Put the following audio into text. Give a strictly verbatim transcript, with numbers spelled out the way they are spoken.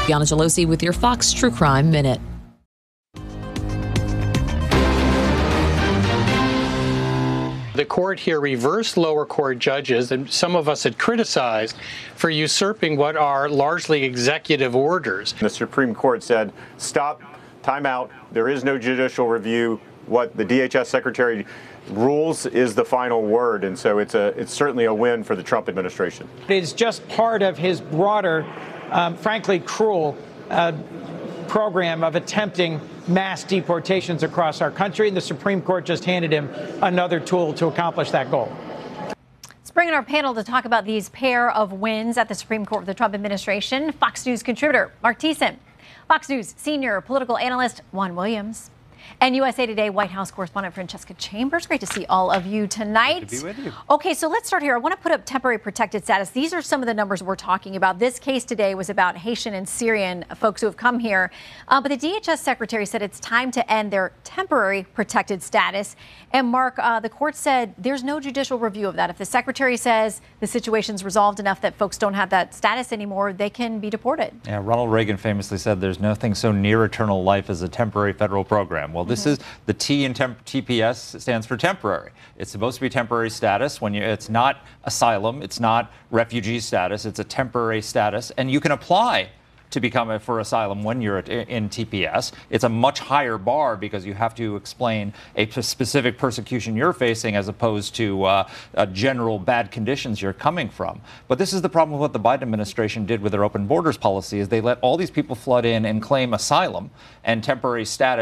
Yana Gelosi with your Fox True Crime Minute. The court here reversed lower court judges that some of us had criticized for usurping what are largely executive orders. The Supreme Court said, stop, time out, there is no judicial review. What the D H S Secretary rules is the final word, and so it's a it's certainly a win for the Trump administration. It is just part of his broader, um, frankly, cruel uh, program of attempting mass deportations across our country, and the Supreme Court just handed him another tool to accomplish that goal. Let's bring in our panel to talk about these pair of wins at the Supreme Court of the Trump administration. Fox News contributor Mark Thiessen, Fox News senior political analyst Juan Williams, and U S A Today White House correspondent Francesca Chambers. Great to see all of you tonight. Good to be with you. Okay, so let's start here. I want to put up temporary protected status. These are some of the numbers we're talking about. This case today was about Haitian and Syrian folks who have come here. Uh, but the D H S secretary said it's time to end their temporary protected status. And Mark, uh, the court said there's no judicial review of that. If the secretary says the situation's resolved enough that folks don't have that status anymore, they can be deported. Yeah, Ronald Reagan famously said there's nothing so near eternal life as a temporary federal program. Well, this mm-hmm. is the T in temp- T P S stands for temporary. It's supposed to be temporary status when you, it's not asylum, it's not refugee status, it's a temporary status, and you can apply to become a, for asylum when you're at, in T P S. It's a much higher bar because you have to explain a p- specific persecution you're facing as opposed to uh, uh, general bad conditions you're coming from. But this is the problem with what the Biden administration did with their open borders policy is they let all these people flood in and claim asylum and temporary status